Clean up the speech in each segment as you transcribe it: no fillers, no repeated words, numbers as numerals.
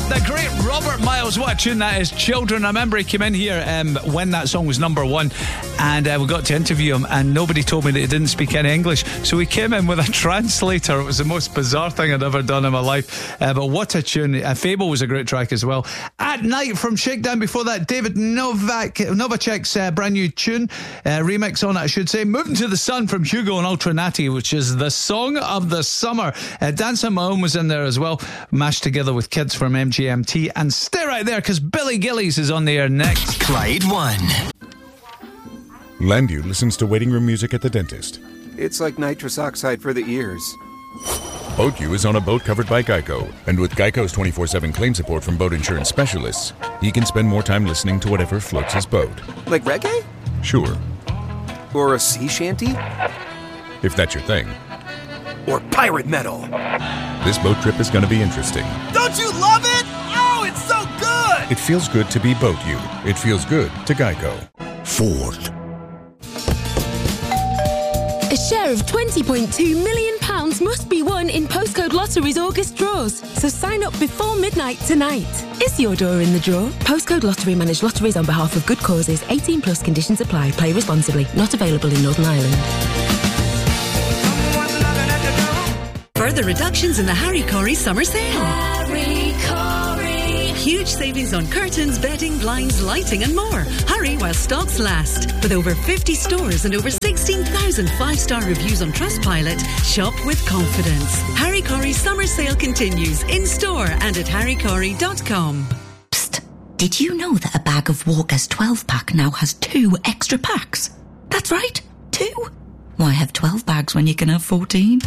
The great Robert Miles, what a tune that is. Children. I remember he came in here when that song was number one, and we got to interview him, and nobody told me that he didn't speak any English, so he came in with a translator. It was the most bizarre thing I'd ever done in my life, but what a tune. Fable was a great track as well. At Night from Shakedown. Before that, David Novacek's brand new tune, remix on it I should say. Moving to the Sun from Hugo and Ultra Natty, which is the song of the summer. Dance on My Own was in there as well, mashed together with Kids from MGMT. And stay right there, because Billy Gillies is on the air next. Clyde One. Landview listens to waiting room music at the dentist. It's like nitrous oxide for the ears. BoatU is on a boat covered by Geico. And with Geico's 24/7 claim support from boat insurance specialists, he can spend more time listening to whatever floats his boat. Like reggae? Sure. Or a sea shanty? If that's your thing. Or pirate metal? This boat trip is going to be interesting. Don't you love it? Oh, it's so good! It feels good to be BoatU. It feels good to Geico. Ford. A share of £20.2 million must be won in Postcode Lottery's August draws. So sign up before midnight tonight. Is your door in the draw? Postcode Lottery manage lotteries on behalf of good causes. 18 plus conditions apply. Play responsibly. Not available in Northern Ireland. Further reductions in the Harry Corey summer sale. Harry Corey. Huge savings on curtains, bedding, blinds, lighting and more. Hurry while stocks last. With over 50 stores and over 16,000 five-star reviews on Trustpilot, shop with confidence. Harry Corey's summer sale continues in-store and at harrycorey.com. Psst. Did you know that a bag of Walker's 12-pack now has 2 extra packs? That's right, 2. Why have 12 bags when you can have 14?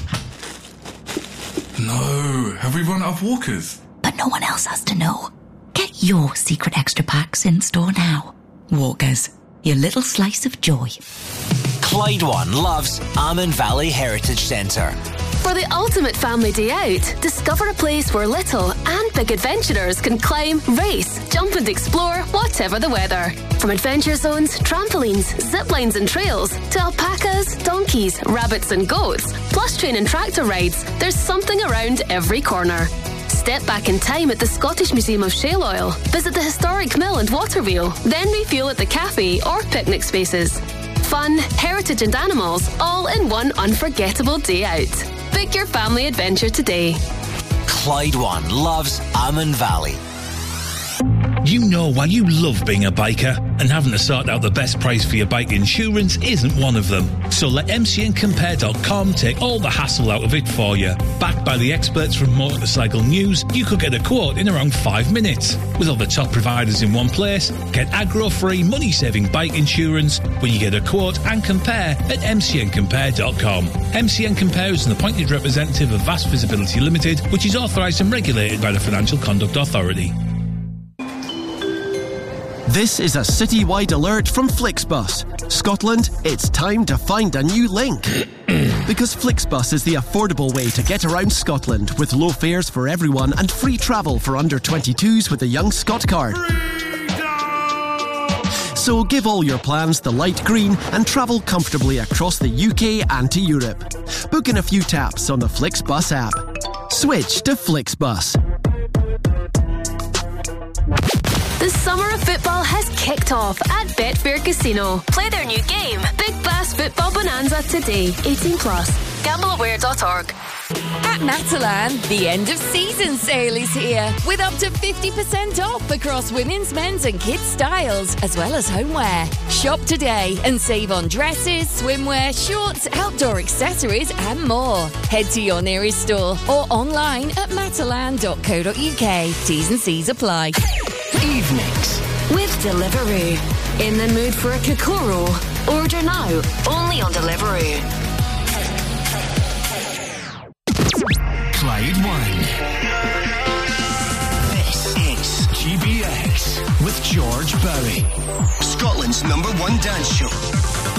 No, have we run out of Walkers? But no one else has to know. Get your secret extra packs in store now. Walkers, your little slice of joy. Clyde One loves Almond Valley Heritage Centre. For the ultimate family day out, discover a place where little and big adventurers can climb, race, jump and explore whatever the weather. From adventure zones, trampolines, zip lines and trails, to alpacas, donkeys, rabbits and goats, plus train and tractor rides, there's something around every corner. Step back in time at the Scottish Museum of Shale Oil, visit the historic mill and water wheel, then refuel at the cafe or picnic spaces. Fun, heritage and animals, all in one unforgettable day out. Book your family adventure today. Clyde One loves Almond Valley. You know why you love being a biker, and having to sort out the best price for your bike insurance isn't one of them. So let mcncompare.com take all the hassle out of it for you. Backed by the experts from Motorcycle News, you could get a quote in around 5 minutes. With all the top providers in one place, get aggro-free, money-saving bike insurance when you get a quote and compare at mcncompare.com. MCN Compare is an appointed representative of Vast Visibility Limited, which is authorised and regulated by the Financial Conduct Authority. This is a citywide alert from Flixbus. Scotland, it's time to find a new link. Because Flixbus is the affordable way to get around Scotland, with low fares for everyone and free travel for under 22s with a Young Scot card. So give all your plans the light green and travel comfortably across the UK and to Europe. Book in a few taps on the Flixbus app. Switch to Flixbus. The summer of football has kicked off at Betfair Casino. Play their new game, Big Bass Football Bonanza, today. 18 plus. GambleAware.org. At Matalan, the end of season sale is here, with up to 50% off across women's, men's and kids' styles, as well as homeware. Shop today and save on dresses, swimwear, shorts, outdoor accessories and more. Head to your nearest store or online at matalan.co.uk. T's and C's apply. Evenings with Deliveroo. In the mood for a Kokoro? Order now, only on Deliveroo. Clyde One. This is GBX with George Berry, Scotland's #1 dance show.